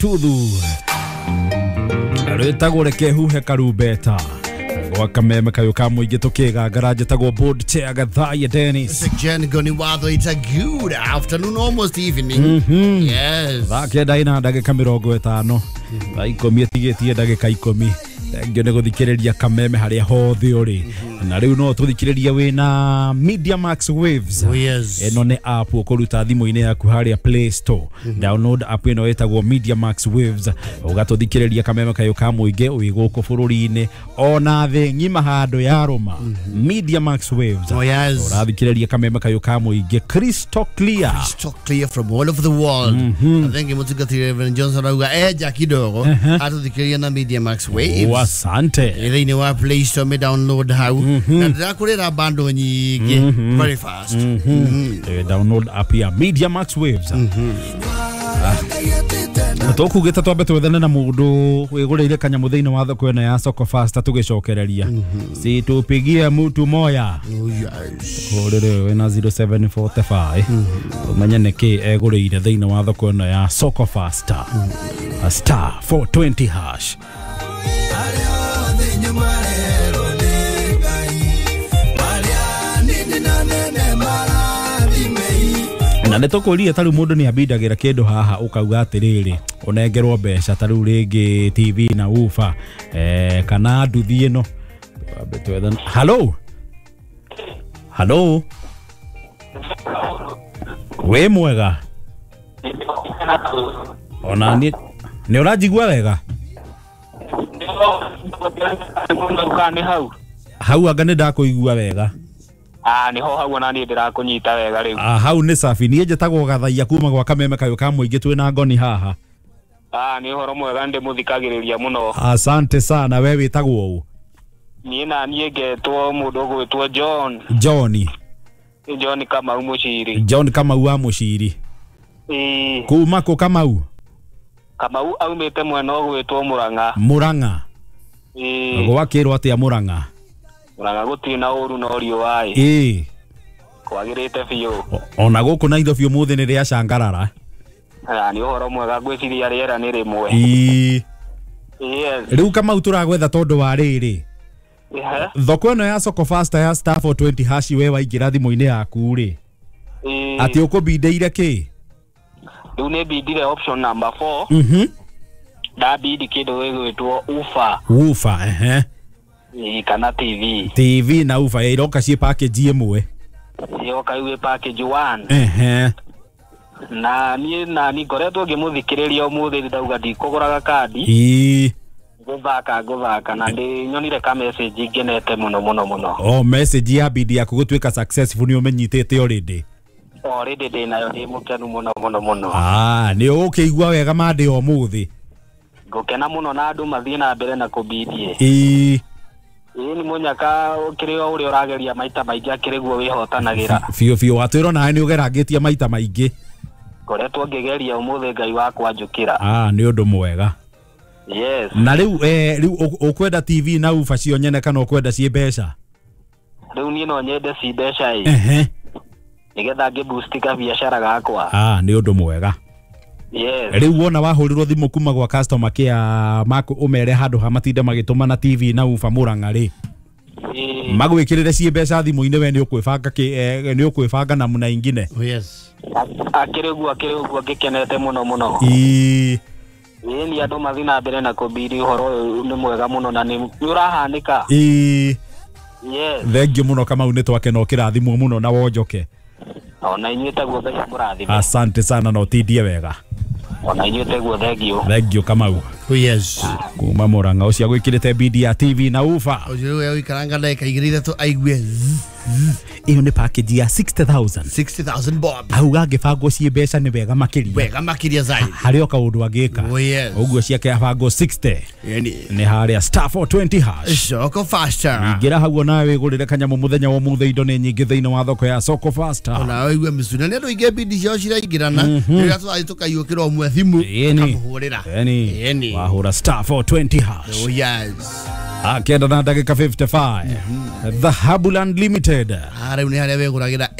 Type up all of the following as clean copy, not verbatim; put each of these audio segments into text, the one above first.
Tuthu Rwetagwo reke huhe karumbeta Wakameme kayo kamuingi tukigangara njitagwo board chair Gathai Dennis. Jen Goni Watho, it's a good afternoon, almost evening. Yes. Thakenda ina ndagika 50 ikumi tigitie ndagika 10 ngio ne guthikiriria kameme haria hothe uri na riu no tuthikiriria wina Media Max Waves. Yes. Eno ne app ukuruta thimu-ini yaku haria Play Store. Download app ino etagwo Media Max Waves ugatuthikiriria kameme kayo ka muingi wi guku bururi-ini ona thi ngima handu ya Roma. Media Max Waves. Oh yes. Urathikiriria kameme kayo ka muingi crystal clear. Crystal clear from all over the world. I think imutugathire Reverend Johnson auga eja kidogo atuthikiriria na Media Max Waves. Asante. Ithini wa Play Store me download hau. Na ndakurira bando nyingi very fast. Download app ya Media Max Waves. Tokugita twambe twethane na mundu wigureire kanyamu thiini wa thoko ino ya Soko Fasta tugicokereria. Si tupigie mtu moya. Oh yes. Kurire wena 0745. Umanye neki eguriire thiini wa thoko ino ya Soko Fasta. Star 420 hash. Na netokuria taru mundu ni abidagira kindu haha ukauga atiriri unengerwo mbeca taru ringi TV na ufa kana nduthi ino betwethan. Hello we mwega ona ni urajigwa wega hau anga ni ndakuigua wega niho hau na ni ndirakunyita wega riu hau ni safi ni njitagwo Gathaia kuma gwa kameme kayo ka muingi twina ngoni haha ni horo mwega ndi muthikagiriria muno. Asante sana. We witagwo u? Ni na ni ngetwo mundu gwitwo John Kamau Muciri. John Kamau wa Muciri. Kuma ko Kamau aumite mwena gwitwo Muranga. Gwakirwo atia Muranga gutina uru no riuai kwagirite biu ona guku na indo biu muthi ni ria cangarara. Ni horo mwega gwiciria riera ni rimwe. Yes. Riu Kamau turagwetha tondu wa riri thoko ino ya Soko Fasta ya star 420 hash we waingira thimu-ini yaku ri ati ukubindeire ki riu ni bindire option number 4 da bindi kindu gwitwo ufa kana TV na ufa iroka ci package imwe yoka iwe package 1 na ni ngoretwo ngimuthikiriria umuthi ndauga ndikuguraga kandi guthaka na ndi nyonire ka message ngenete muno message ya bidi yaku gutwika successful ni umenyitete already ndi nayo ndi mukenu muno ni ukigwa wega mande umuthi gukena muno na andu mathie na mbere na kubidie ni munyaka ukirio uri urageria maita maingi akiriguo wihotanagira fio watwiro na ni ugeragitie maita maingi ngoretwo ngigeria umuthi Ngai wakwa njukira ni undu mwega. Yes. Na riu ukwenda TV na ufa cio nyene kana ukwenda ci mbeca? Riu ni no nyende ci mbeca nigetha ngiboost ka biashara gakwa. Ni undu mwega. Yes. Riu wona wahurirwo thimu kuma gwa customer care maku umere handu ha matinde magituma na TV na ufa Muranga ri magwikirire ci mbeca thimu-ini we ni ukwibanga na muna ingine. Oh yes. Akiriguo ngikenete muno. Ni andu mathi na mbere na kubiri horo ni mwega muno na ni urahanika. Yes. Thengiu muno Kamau ni twake no kirathimo muno na wonjoke. Ona inyuite guo Ngai murathime. Asante sana no tidie wega. Ona inyuite guo thengiu Kamau. Oh yes. Kuma Muranga ucio gwikirite bidi ya TV na ufa. Ucio we ikaranga ndeka igirire tu aigue. Iyo ni package ya 60,000 bob. Auga ngibangwo ci mbeca ni wega makiria zaidi. Hario kaundu agika. Oh yes. Uguo ciake abangwo 60. Ni haria star 420 hash. Soko Fasta. Ngira hau nawe wigurire kanyamu muthenya wa muthe indo ni nyingi thiini wa thoko ya Soko Fasta. Ona wigwe misuna ni andu ingi bindi cio ciraingirana. Rira tukayukira umwe thimu kamuhurira. Wahura star 420 hash. Oh yes. Akenda na dakika 55. The Habuland Limited. Ara ni haria weguragira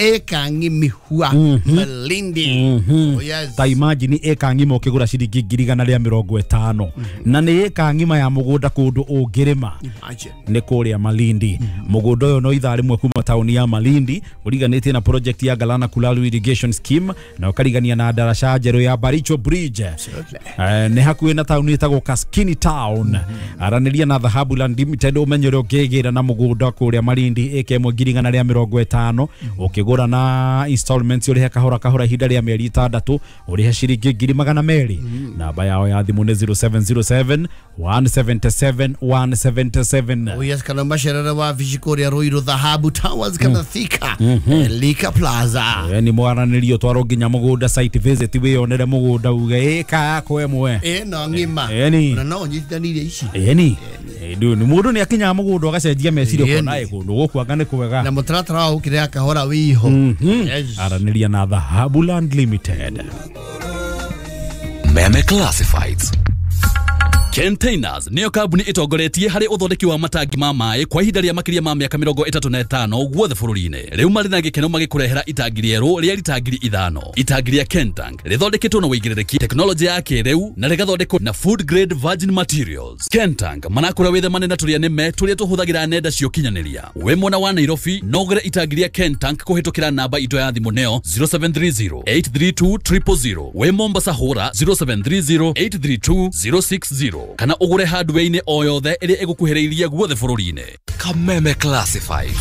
eka ngimi hua Malindi. Oh yes. Ta imagine eka ngima ukigura ciringi 150 na ni eka ngima ya mugunda kundu ungirima ni kuria Malindi. Mugunda uyo no ithaa rimwe kuma tauni ya Malindi uriganite na project ya Galana Kulalu irrigation scheme na ukarigania na darasha njeru ya Baricho Bridge. Ni hakuhi na tauni itagwo Kaskini Town. Araniria na Dhahabu Land Limited umenyere ukigira na mugunda kuria Malindi eka 150 ukigura na installments uri kahora hinda ria mieri 6 uri ciringi 200 namba yao ya thimu ni 0707 177 177. Oh yes, kana masharara wa Vishikoria Ruiru Dhahabu Towers kana Thika Lika Plaza. Ni mwaranirio twaro nginya mugunda site visit wionere mugunda uge eka yako emwe no ngima na no nyitanirie ici ni mundu ni akinya mugunda agacenjia meciria ko nae kundu gukwanga ni kwega na mutaratara wa ukire akahora wiho. Araniria na Dhahabu Land Limited. Meme Classifieds. Containers niyo kambuni itongoretie hari uthondeki wa matangi ma mai kwa ihinda ria makiria ma miaka 35 guothe bururi-ini. Riu mari na gikeno magikurehera itangi rieru ria litangiri 5. Itangi ria Kentank rithondeketwo na wigiririki teknology ya kiriu na rigathondekwo na food grade virgin materials. Kentank manakura withe manena turia nime turia tuhuthagira nenda cio kinyaniria. We mwana wa Nairobi no gure itangi ria Kentank kuhitukira namba ito ya thimu neo 0730 832 000. We Mombasa hura 0730 832 060. Kana ugure hardware-ini o yothe iri igukuhiriirie guothe bururi-ini. Kameme Classifieds.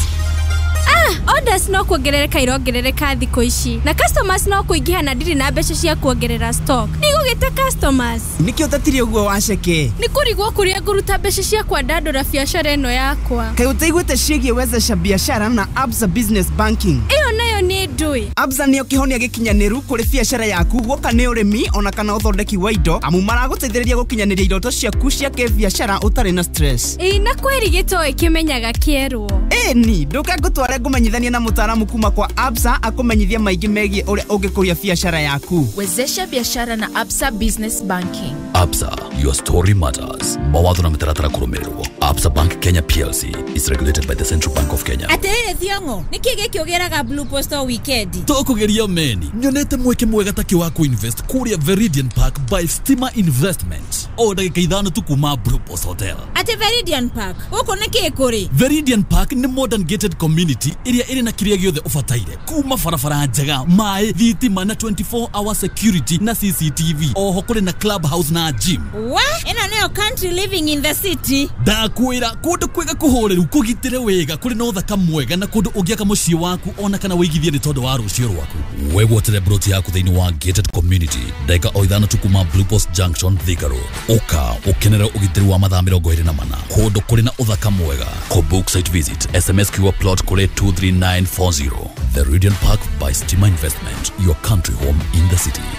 Orders no kuongerereka irongerereka thiko ici na customers no kuingiha na ndiri na mbeca cia kuongerera stock. Nigugite customers nikio tatiri uguo waceke ni kurigwo kuria nguruta mbeca cia kwandandura biacara eno yakwa. Kai utaiguite ciigie wezesha biashara na Absa Business Banking. Iyo nayo ni ndui. Absa niyo kihonia gikinyaniru kuri biashara yaku gwoka ni urimi ona kana uthondeki wa indo amu maraguteithĩrĩria gukinyaniria iroto ciaku cia biashara utari na stress. Na kweri gito ikimenyaga kierwo. Ni ndukagutware gumenyithania na mutaaramu kuma kwa Absa akumenyithia maingi megie uria ungikuria biashara yaku. Wezesha biashara na Absa Business Banking. Absa, your story matters. Mawatho na mitaratara kurumirwo. Absa Bank Kenya PLC is regulated by the Central Bank of Kenya. Atere thiongo niki gikiogeraga Blue Post weekend. Tokugeria meni. Nyonete mweke mwega taki wa kuinvest kuria Veridian Park by Stima Investment. O dakika 5 tu kuma Blue Post Hotel. Ate Veridian Park uko niki kuri? Veridian Park ni modern gated community area iri na kiria giothe ubataire kuma farafara njega mai thitima na 24-hour security na CCTV oho kuri na clubhouse na gym. Wa ina nayo country living in the city. Dakwira kundu kwega kuhoreru kugitire wega kuri na uthaka mwega na kundu ungiaka mucii waku ona kana wigithie ni tondu wa rucio rwaku. Wegwotere broti yaku thiini wa gated community daika o ithano tukuma Blue Post Junction Thika Road. Uka ukenera ugitiri wa mathaa 24 kundu kuri na uthaka mwega. Ko book site visit SMS QR plot kuri 23940. Veridian Park by Stima Investment, your country home in the city.